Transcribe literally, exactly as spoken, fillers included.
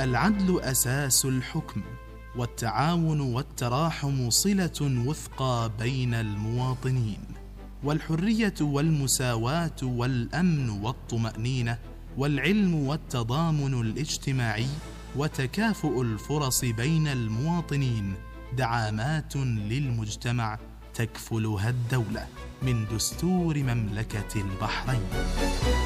العدل أساس الحكم، والتعاون والتراحم صلة وثقى بين المواطنين، والحرية والمساواة والأمن والطمأنينة، والعلم والتضامن الاجتماعي، وتكافؤ الفرص بين المواطنين دعامات للمجتمع تكفلها الدولة. من دستور مملكة البحرين.